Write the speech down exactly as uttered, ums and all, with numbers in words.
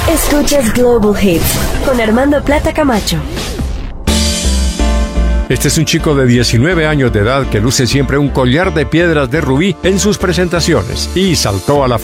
Escuchas Global Hits con Armando Plata Camacho. Este es un chico de diecinueve años de edad que luce siempre un collar de piedras de rubí en sus presentaciones y saltó a la